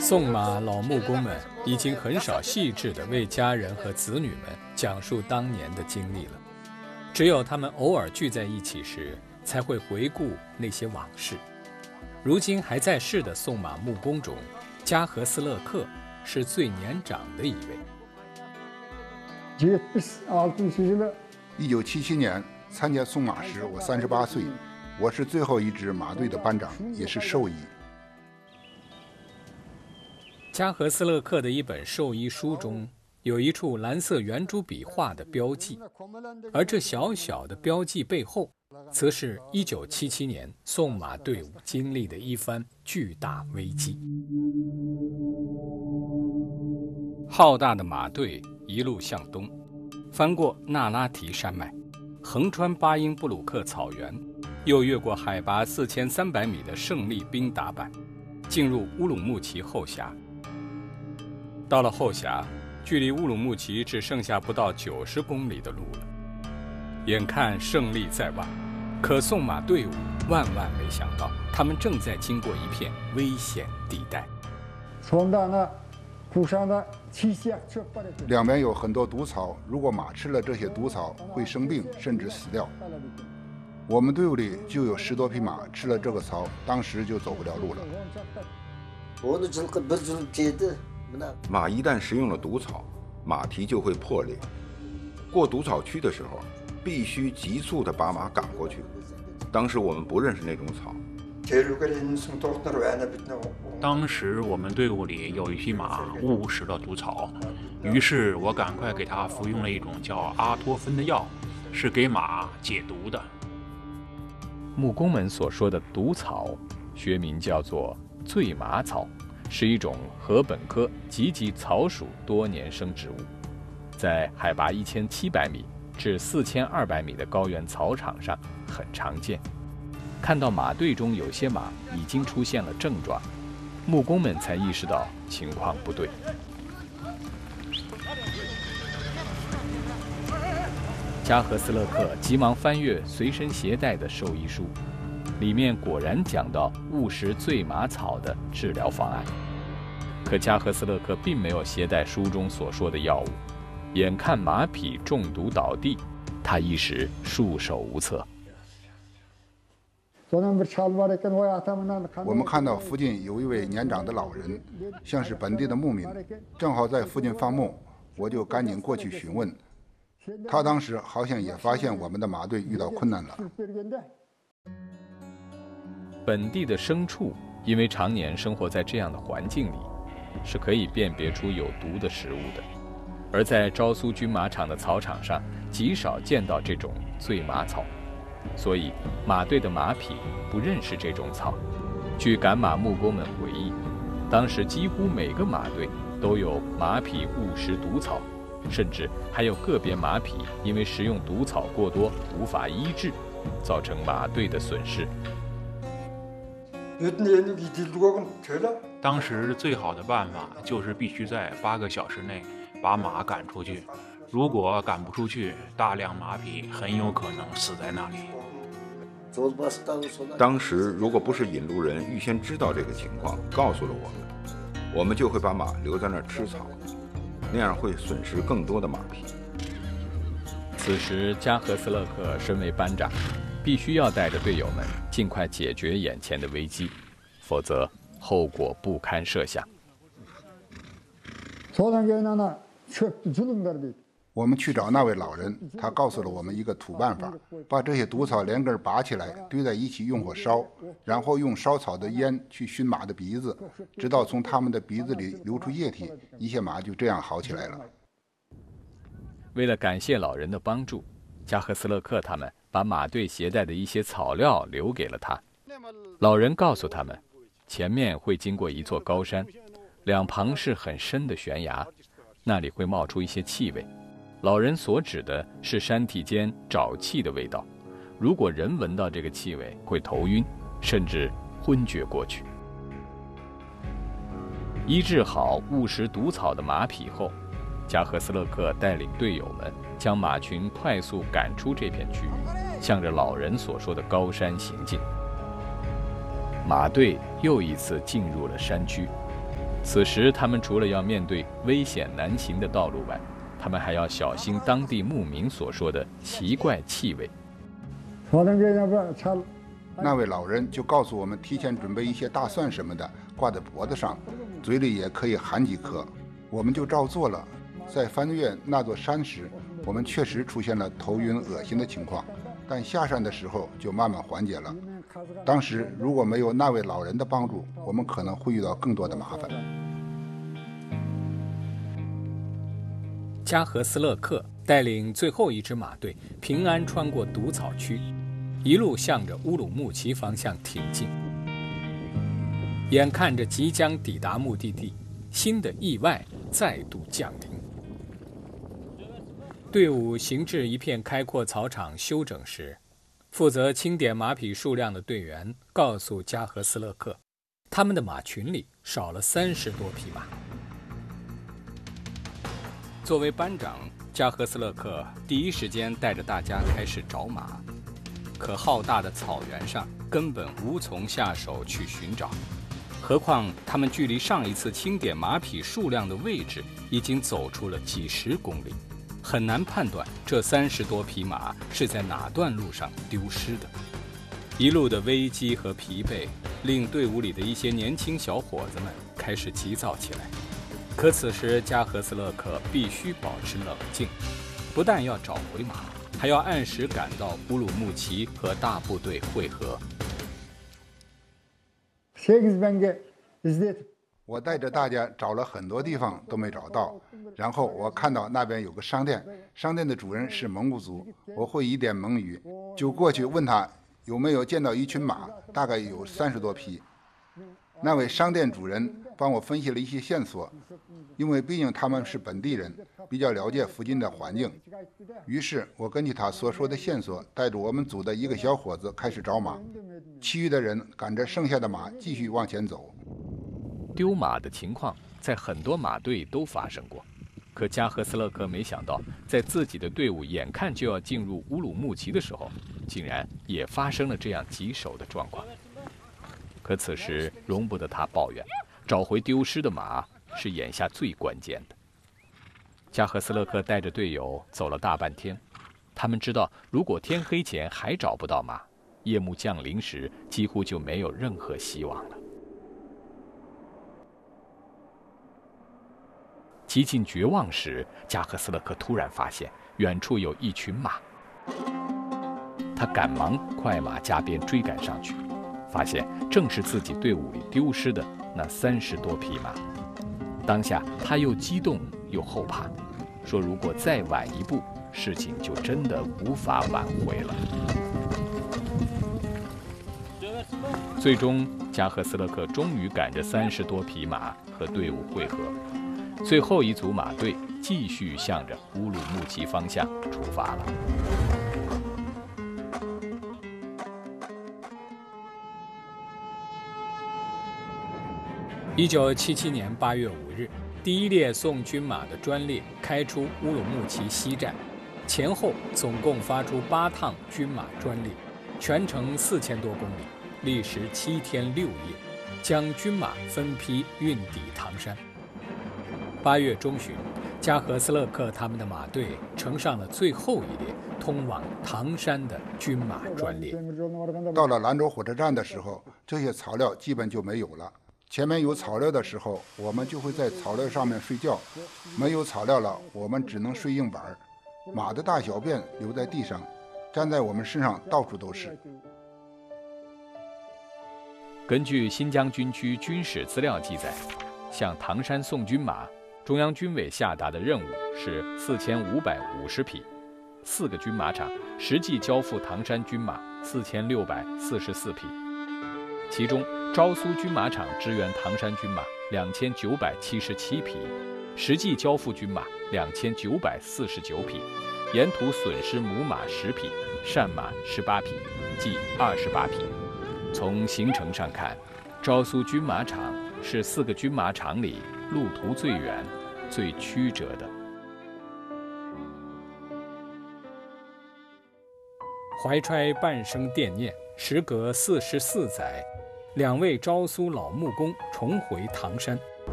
送马老木工们已经很少细致地为家人和子女们讲述当年的经历了，只有他们偶尔聚在一起时，才会回顾那些往事。如今还在世的送马木工中，加和斯勒克是最年长的一位。 1977年参加送马时，我38岁，我是最后一支马队的班长，也是兽医。 加和斯勒克的一本兽医书中有一处蓝色圆珠笔画的标记，而这小小的标记背后，则是1977年送马队伍经历的一番巨大危机。浩大的马队一路向东，翻过纳拉提山脉，横穿巴音布鲁克草原，又越过海拔4300米的胜利冰达坂，进入乌鲁木齐后峡。到了后峡，距离乌鲁木齐只剩下不到90公里的路了。眼看胜利在望，可送马队伍万万没想到，他们正在经过一片危险地带。 两边有很多毒草，如果马吃了这些毒草，会生病甚至死掉。我们队伍里就有10多匹马吃了这个草，当时就走不了路了。 马一旦食用了毒草，马蹄就会破裂。过毒草区的时候，必须急速地把马赶过去。当时我们不认识那种草。 当时我们队伍里有一匹马误食了毒草，于是我赶快给它服用了一种叫阿托芬的药，是给马解毒的。 木工们所说的毒草，学名叫做醉马草，是一种禾本科棘棘草属多年生植物，在海拔1700米至4200米的高原草场上很常见。看到马队中有些马已经出现了症状，木工们才意识到情况不对。加和斯勒克急忙翻阅随身携带的兽医书，里面果然讲到误食醉马草的治疗方案。可加和斯勒克并没有携带书中所说的药物，眼看马匹中毒倒地，他一时束手无策。 我们看到附近有一位年长的老人，像是本地的牧民，正好在附近放牧，我就赶紧过去询问。他当时好像也发现我们的马队遇到困难了。 本地的牲畜因为常年生活在这样的环境里，是可以辨别出有毒的食物的，而在昭苏军马场的草场上极少见到这种醉马草，所以马队的马匹不认识这种草。据赶马木工们回忆，当时几乎每个马队都有马匹误食毒草，甚至还有个别马匹因为食用毒草过多无法医治，造成马队的损失。 当时最好的办法就是必须在8个小时内把马赶出去，如果赶不出去，大量马匹很有可能死在那里。 当时如果不是引路人预先知道这个情况，告诉了我们就会把马留在那儿吃草，那样会损失更多的马匹。 此时加和斯勒克身为班长，必须要带着队友们尽快解决眼前的危机，否则后果不堪设想。 我们去找那位老人，他告诉了我们一个土办法，把这些毒草连根拔起来堆在一起用火烧，然后用烧草的烟去熏马的鼻子，直到从他们的鼻子里流出液体，一些马就这样好起来了。 为了感谢老人的帮助，加和斯勒克他们把马队携带的一些草料留给了他。老人告诉他们，前面会经过一座高山，两旁是很深的悬崖，那里会冒出一些气味。老人所指的是山体间沼气的味道，如果人闻到这个气味，会头晕，甚至昏厥过去。医治好误食毒草的马匹后，加和斯勒克带领队友们将马群快速赶出这片区域，向着老人所说的高山行进。马队又一次进入了山区， 此时，他们除了要面对危险难行的道路外，他们还要小心当地牧民所说的奇怪气味。 那位老人就告诉我们，提前准备一些大蒜什么的，挂在脖子上，嘴里也可以含几颗。我们就照做了。在翻越那座山时，我们确实出现了头晕恶心的情况，但下山的时候就慢慢缓解了。当时如果没有那位老人的帮助，我们可能会遇到更多的麻烦。 加和斯勒克带领最后一支马队平安穿过毒草区，一路向着乌鲁木齐方向挺进。眼看着即将抵达目的地，新的意外再度降临。队伍行至一片开阔草场休整时，负责清点马匹数量的队员告诉加和斯勒克，他们的马群里少了30多匹马。作为班长，加和斯勒克第一时间带着大家开始找马，可浩大的草原上根本无从下手去寻找，何况他们距离上一次清点马匹数量的位置已经走出了几十公里，很难判断这30多匹马是在哪段路上丢失的。一路的危机和疲惫令队伍里的一些年轻小伙子们开始急躁起来。可此时加和斯勒克必须保持冷静，不但要找回马，还要按时赶到乌鲁木齐和大部队会合。 我带着大家找了很多地方都没找到，然后我看到那边有个商店，商店的主人是蒙古族，我会一点蒙语，就过去问他有没有见到一群马，大概有30多匹。那位商店主人帮我分析了一些线索，因为毕竟他们是本地人，比较了解附近的环境。于是我根据他所说的线索，带着我们组的一个小伙子开始找马，其余的人赶着剩下的马继续往前走。 丢马的情况在很多马队都发生过，可加和斯勒克没想到，在自己的队伍眼看就要进入乌鲁木齐的时候，竟然也发生了这样棘手的状况。可此时容不得他抱怨，找回丢失的马是眼下最关键的。加和斯勒克带着队友走了大半天，他们知道如果天黑前还找不到马，夜幕降临时几乎就没有任何希望了。几近绝望时，加和斯勒克突然发现远处有一群马，他赶忙快马加鞭追赶上去，发现正是自己队伍里丢失的那30多匹马。当下他又激动又后怕，说如果再晚一步，事情就真的无法挽回了。最终加和斯勒克终于赶着30多匹马和队伍会合，最后一组马队继续向着乌鲁木齐方向出发了。 1977年8月5日，第一列送军马的专列开出乌鲁木齐西站，前后总共发出8趟军马专列，全程4000多公里，历时7天6夜，将军马分批运抵唐山。8月中旬，加和斯勒克他们的马队乘上了最后一列通往唐山的军马专列。 到了兰州火车站的时候，这些草料基本就没有了。前面有草料的时候，我们就会在草料上面睡觉；没有草料了，我们只能睡硬板。马的大小便留在地上，粘在我们身上，到处都是。 根据新疆军区军史资料记载，向唐山送军马，中央军委下达的任务是4550匹，4个军马场实际交付唐山军马4644匹，其中昭苏军马场支援唐山军马2977匹，实际交付军马2949匹，沿途损失母马10匹，善马18匹，计28匹。从行程上看，昭苏军马场是4个军马场里路途最远、最曲折的。 怀揣半生惦念，时隔44载，2位昭苏老木工重回唐山，